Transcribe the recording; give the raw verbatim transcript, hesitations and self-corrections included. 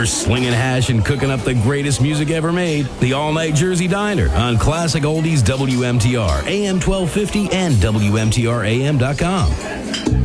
We're slinging hash and cooking up the greatest music ever made. The All-Night Jersey Diner on Classic Oldies W M T R, A M twelve fifty and W M T R A M dot com.